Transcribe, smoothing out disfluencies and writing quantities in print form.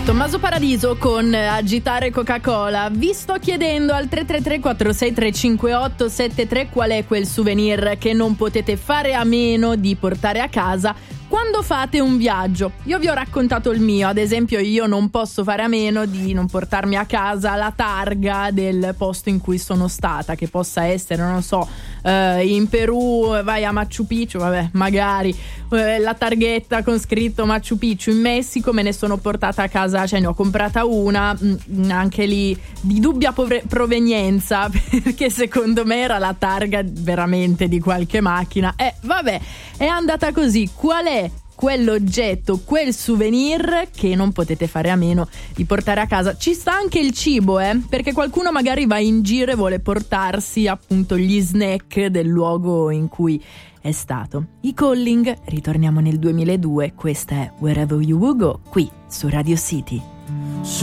Tommaso Paradiso con Agitare Coca-Cola. Vi sto chiedendo al 333-463-5873 qual è quel souvenir che non potete fare a meno di portare a casa quando fate un viaggio. Io vi ho raccontato il mio, ad esempio io non posso fare a meno di non portarmi a casa la targa del posto in cui sono stata, che possa essere, non so, in Perù vai a Machu Picchu, vabbè, magari la targhetta con scritto Machu Picchu. In Messico me ne sono portata a casa, cioè ne ho comprata una, anche lì di dubbia provenienza, perché secondo me era la targa veramente di qualche macchina. Vabbè, è andata così. Qual è quell'oggetto, quel souvenir che non potete fare a meno di portare a casa? Ci sta anche il cibo, perché qualcuno magari va in giro e vuole portarsi appunto gli snack del luogo in cui è stato. I Calling, ritorniamo nel 2002, questa è Wherever You Will Go, qui su Radio City.